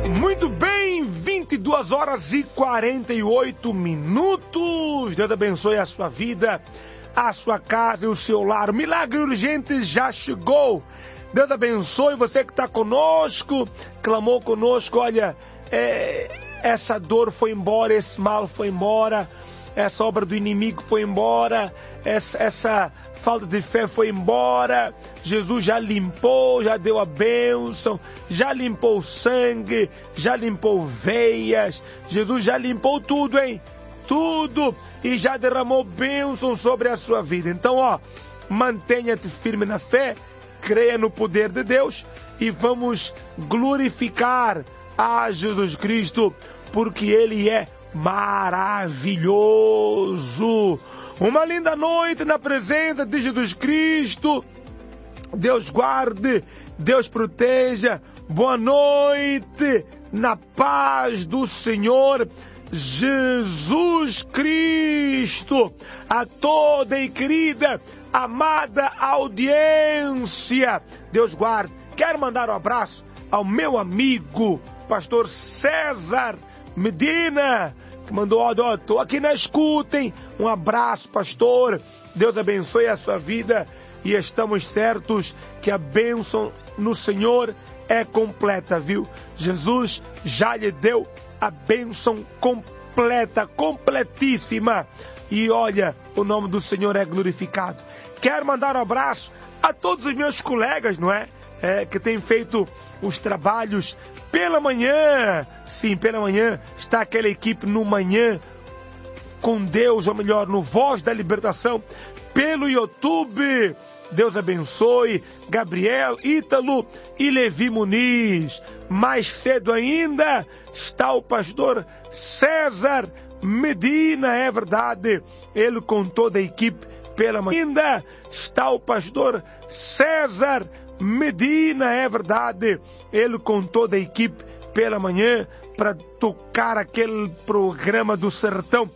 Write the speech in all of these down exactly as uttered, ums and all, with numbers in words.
Muito bem, vinte e duas horas e quarenta e oito minutos. Deus abençoe a sua vida, a sua casa e o seu lar. O milagre urgente já chegou. Deus abençoe você que está conosco, clamou conosco. Olha, é, essa dor foi embora, esse mal foi embora, essa obra do inimigo foi embora, essa, essa falta de fé foi embora. Jesus já limpou, já deu a bênção, já limpou o sangue, já limpou veias. Jesus já limpou tudo, hein? Tudo, e já derramou bênção sobre a sua vida. Então, ó, mantenha-te firme na fé, creia no poder de Deus e vamos glorificar a Jesus Cristo, porque Ele é maravilhoso. Uma linda noite na presença de Jesus Cristo. Deus guarde, Deus proteja. Boa noite na paz do Senhor Jesus Cristo. A toda e querida, amada audiência, Deus guarde. Quero mandar um abraço ao meu amigo, pastor César Medina, que mandou, ó, ó, tô aqui na escuta, hein? Um abraço, pastor. Deus abençoe a sua vida e estamos certos que a bênção no Senhor é completa, viu? Jesus já lhe deu a bênção completa, completíssima. E olha, o nome do Senhor é glorificado. Quero mandar um abraço a todos os meus colegas, não é? É que têm feito os trabalhos pela manhã. Sim, pela manhã está aquela equipe no Manhã com Deus, ou melhor, no Voz da Libertação, pelo YouTube. Deus abençoe Gabriel, Ítalo e Levi Muniz. Mais cedo ainda está o pastor César Medina, é verdade, ele com toda a equipe pela manhã. Ainda está o pastor César Medina, é verdade, ele com toda a equipe pela manhã para tocar aquele programa do sertão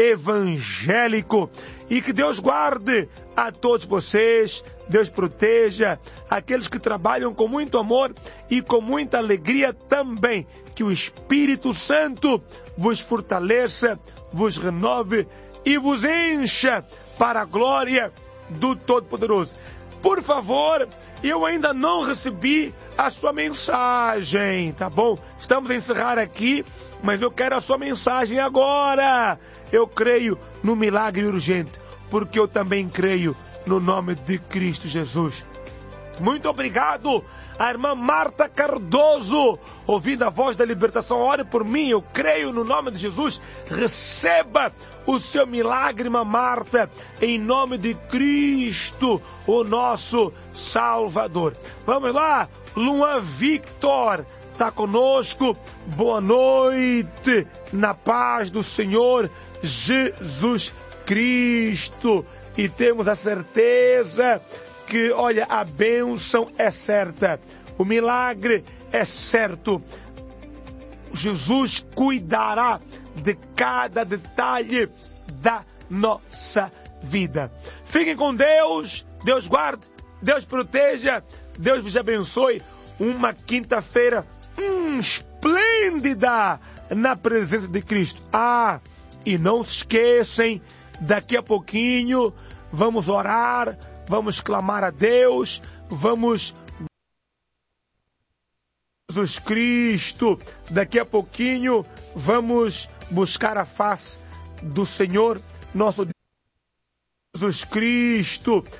evangélico. E que Deus guarde a todos vocês, Deus proteja aqueles que trabalham com muito amor e com muita alegria também. Que o Espírito Santo vos fortaleça, vos renove e vos encha para a glória do Todo-Poderoso. Por favor, eu ainda não recebi a sua mensagem, tá bom? Estamos a encerrar aqui, mas eu quero a sua mensagem agora. Eu creio no milagre urgente, porque eu também creio no nome de Cristo Jesus. Muito obrigado, a irmã Marta Cardoso, ouvindo a Voz da Libertação. Ore por mim, eu creio no nome de Jesus. Receba o seu milagre, irmã Marta, em nome de Cristo, o nosso Salvador. Vamos lá, Luan Victor está conosco. Boa noite, na paz do Senhor Jesus Cristo. E temos a certeza que, olha, a bênção é certa, o milagre é certo. Jesus cuidará de cada detalhe da nossa vida. Fiquem com Deus, Deus guarde, Deus proteja, Deus vos abençoe. Uma quinta-feira hum, esplêndida na presença de Cristo. Ah, e não se esqueçam, daqui a pouquinho vamos orar, vamos clamar a Deus, vamos... Jesus Cristo, daqui a pouquinho vamos buscar a face do Senhor, nosso Deus. Jesus Cristo.